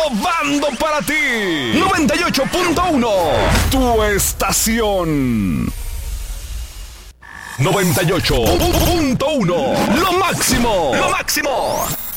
innovando para ti. 98.1, tu estación. 98.1, lo máximo. Lo máximo.